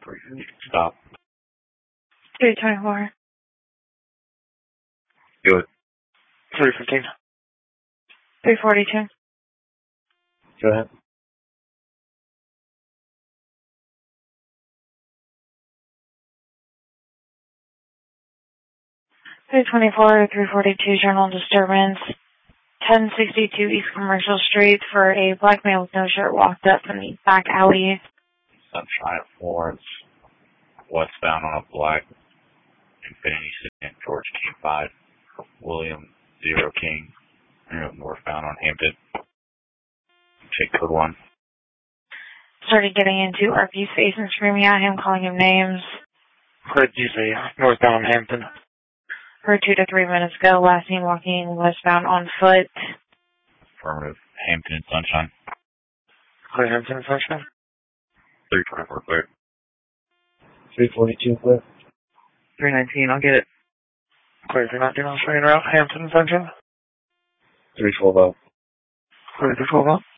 Stop. 324. Good. 315. 342. Go ahead. 324, 342, general disturbance. 1062 East Commercial Street for a black male with no shirt walked up from the back alley. Sunshine Florence. Westbound on a black Infiniti Sedan, George King 5. William 0 King. Northbound on Hampton. Check code 1. Started getting into RP's face and screaming at him, calling him names. What did you say? Northbound Hampton. Heard 2 to 3 minutes ago, last seen walking westbound on foot. Affirmative. Hampton and Sunshine. Clear Hampton and Sunshine. 324 clear. 342 clear. 319, I'll get it. Clear 319, I'll show you route. Hampton and Sunshine. 312. Clear 312.